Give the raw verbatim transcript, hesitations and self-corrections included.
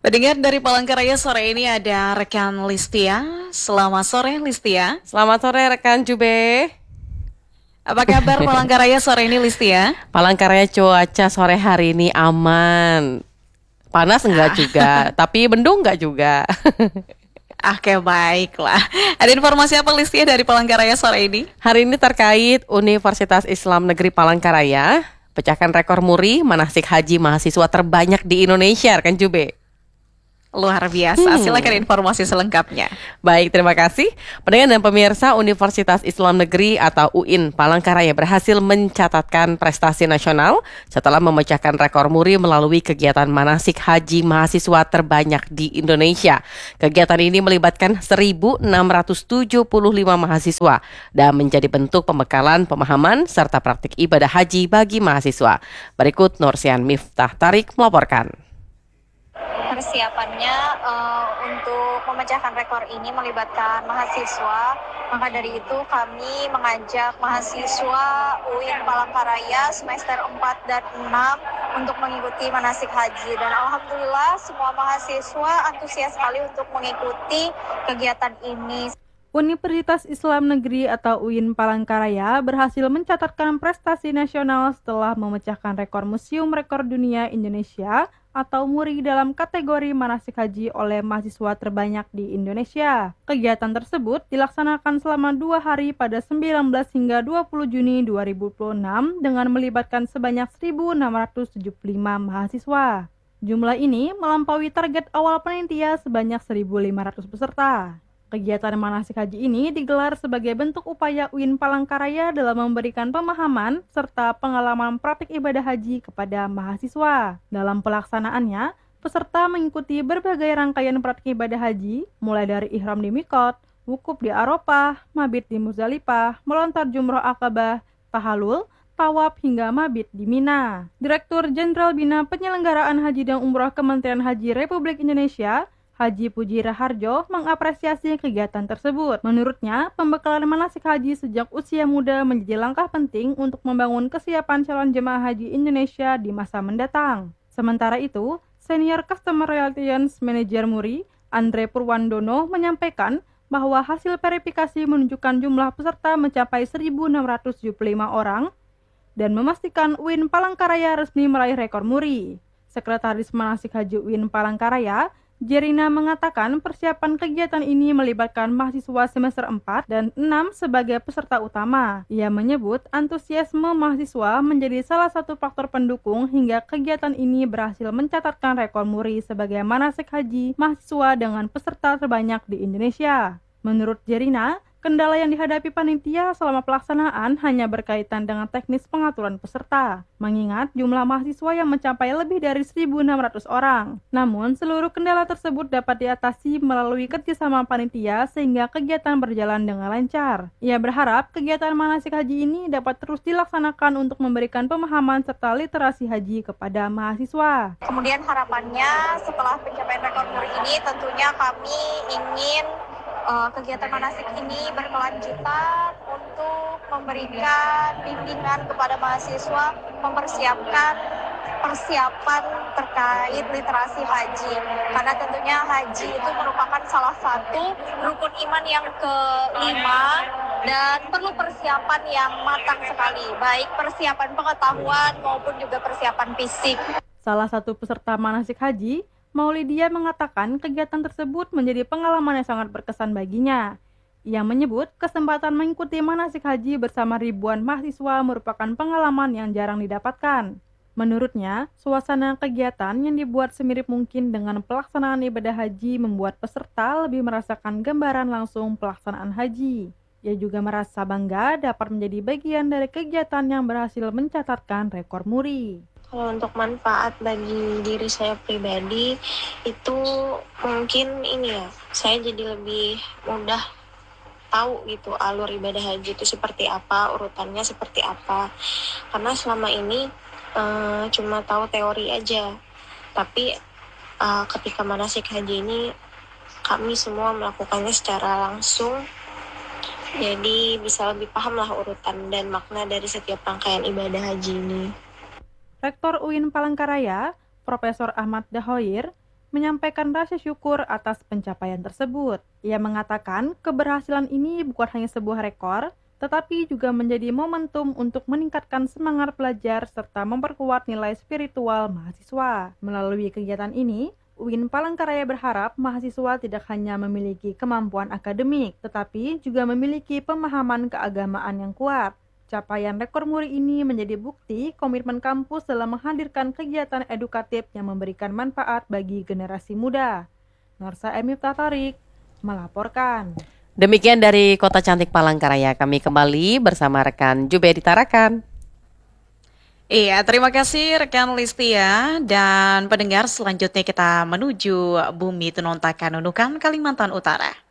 Pendengar dari Palangkaraya sore ini ada rekan Listia. Selamat sore Listia. Selamat sore rekan Jube. Apa kabar Palangkaraya sore ini Listia? Palangkaraya cuaca sore hari ini aman. Panas enggak Ah, juga, tapi mendung enggak juga. oke baiklah. Ada informasi apa Listia dari Palangkaraya sore ini? Hari ini terkait Universitas Islam Negeri Palangkaraya pecahkan rekor muri manasik haji mahasiswa terbanyak di Indonesia, rekan Jube. Luar biasa. Hmm. Silakan informasi selengkapnya. Baik, terima kasih. Pendengar dan pemirsa, Universitas Islam Negeri atau U I N Palangkaraya berhasil mencatatkan prestasi nasional setelah memecahkan rekor muri melalui kegiatan manasik haji mahasiswa terbanyak di Indonesia. Kegiatan ini melibatkan seribu enam ratus tujuh puluh lima mahasiswa dan menjadi bentuk pembekalan pemahaman serta praktik ibadah haji bagi mahasiswa. Berikut Nursian Miftah Tarik melaporkan. Persiapannya eh, untuk memecahkan rekor ini melibatkan mahasiswa. Maka dari itu kami mengajak mahasiswa U I N Palangkaraya semester empat dan enam untuk mengikuti manasik haji. Dan alhamdulillah semua mahasiswa antusias sekali untuk mengikuti kegiatan ini. Universitas Islam Negeri atau U I N Palangkaraya berhasil mencatatkan prestasi nasional setelah memecahkan rekor Museum Rekor Dunia Indonesia atau MURI dalam kategori manasik haji oleh mahasiswa terbanyak di Indonesia. Kegiatan tersebut dilaksanakan selama dua hari pada sembilan belas hingga dua puluh Juni dua ribu dua puluh enam dengan melibatkan sebanyak seribu enam ratus tujuh puluh lima mahasiswa. Jumlah ini melampaui target awal panitia sebanyak seribu lima ratus peserta. Kegiatan manasik haji ini digelar sebagai bentuk upaya U I N Palangkaraya dalam memberikan pemahaman serta pengalaman praktik ibadah haji kepada mahasiswa. Dalam pelaksanaannya, peserta mengikuti berbagai rangkaian praktik ibadah haji, mulai dari ihram di Mikot, wukuf di Arafah, mabit di Muzdalifah, melontar jumroh Akabah, tahalul, tawaf hingga mabit di Mina. Direktur Jenderal Bina Penyelenggaraan Haji dan Umroh Kementerian Haji Republik Indonesia, Haji Puji Raharjo mengapresiasi kegiatan tersebut. Menurutnya, pembekalan manasik haji sejak usia muda menjadi langkah penting untuk membangun kesiapan calon jemaah haji Indonesia di masa mendatang. Sementara itu, Senior Customer Relations Manager MURI, Andre Purwandono menyampaikan bahwa hasil verifikasi menunjukkan jumlah peserta mencapai seribu enam ratus tujuh puluh lima orang dan memastikan U I N Palangkaraya resmi meraih rekor MURI. Sekretaris Manasik Haji U I N Palangkaraya, Jerina mengatakan persiapan kegiatan ini melibatkan mahasiswa semester empat dan enam sebagai peserta utama. Ia menyebut antusiasme mahasiswa menjadi salah satu faktor pendukung hingga kegiatan ini berhasil mencatatkan rekor MURI sebagai manasik haji mahasiswa dengan peserta terbanyak di Indonesia. Menurut Jerina, kendala yang dihadapi panitia selama pelaksanaan hanya berkaitan dengan teknis pengaturan peserta, mengingat jumlah mahasiswa yang mencapai lebih dari seribu enam ratus orang. Namun, seluruh kendala tersebut dapat diatasi melalui kerjasama panitia sehingga kegiatan berjalan dengan lancar. Ia berharap kegiatan manasik haji ini dapat terus dilaksanakan untuk memberikan pemahaman serta literasi haji kepada mahasiswa. Kemudian harapannya setelah pencapaian rekor muri ini tentunya kami ingin uh, kegiatan manasik ini berkelanjutan untuk memberikan bimbingan kepada mahasiswa mempersiapkan persiapan terkait literasi haji, karena tentunya haji itu merupakan salah satu rukun iman yang kelima dan perlu persiapan yang matang sekali, baik persiapan pengetahuan maupun juga persiapan fisik. Salah satu peserta manasik haji, Maulidia, mengatakan kegiatan tersebut menjadi pengalaman yang sangat berkesan baginya. Ia menyebut kesempatan mengikuti manasik haji bersama ribuan mahasiswa merupakan pengalaman yang jarang didapatkan. Menurutnya, suasana kegiatan yang dibuat semirip mungkin dengan pelaksanaan ibadah haji membuat peserta lebih merasakan gambaran langsung pelaksanaan haji. Ia juga merasa bangga dapat menjadi bagian dari kegiatan yang berhasil mencatatkan rekor muri. Kalau untuk manfaat bagi diri saya pribadi itu mungkin ini ya, saya jadi lebih mudah tahu gitu alur ibadah haji itu seperti apa, urutannya seperti apa. Karena selama ini uh, cuma tahu teori aja, tapi uh, ketika manasik haji ini kami semua melakukannya secara langsung, jadi bisa lebih paham lah urutan dan makna dari setiap rangkaian ibadah haji ini. Rektor U I N Palangkaraya, Profesor Ahmad Dahoir, menyampaikan rasa syukur atas pencapaian tersebut. Ia mengatakan keberhasilan ini bukan hanya sebuah rekor, tetapi juga menjadi momentum untuk meningkatkan semangat belajar serta memperkuat nilai spiritual mahasiswa. Melalui kegiatan ini, U I N Palangkaraya berharap mahasiswa tidak hanya memiliki kemampuan akademik, tetapi juga memiliki pemahaman keagamaan yang kuat. Capaian rekor muri ini menjadi bukti komitmen kampus dalam menghadirkan kegiatan edukatif yang memberikan manfaat bagi generasi muda. Norsa Emifta Tarik melaporkan. Demikian dari Kota Cantik Palangkaraya, kami kembali bersama rekan Jubedi Tarakan. Iya, terima kasih rekan Listia dan pendengar, selanjutnya kita menuju Bumi Tenontakan, Nunukan, Kalimantan Utara.